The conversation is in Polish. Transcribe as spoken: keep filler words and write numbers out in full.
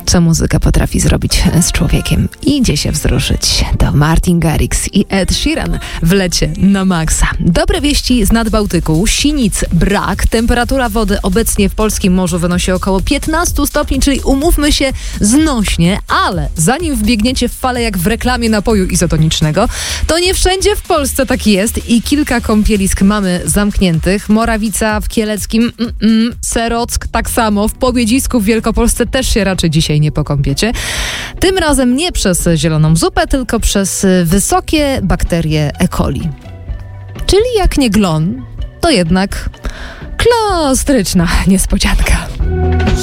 co muzyka potrafi zrobić z człowiekiem. Idzie się wzruszyć. To Martin Garrix i Ed Sheeran w lecie na maksa. Dobre wieści z Nadbałtyku. Sinic brak. Temperatura wody obecnie w polskim morzu wynosi około piętnaście stopni, czyli umówmy się znośnie, ale zanim wbiegniecie w falę jak w reklamie napoju izotonicznego, to nie wszędzie w Polsce tak jest i kilka kąpielisk mamy zamkniętych. Morawica w Kieleckim, mm, mm, Serock tak samo, w Pobiedzisku w Wielkopolsce też się raczej dzisiaj nie pokąpiecie. Tym razem nie przez zieloną zupę, tylko przez wysokie bakterie E. coli. Czyli jak nie glon, to jednak klostryczna niespodzianka.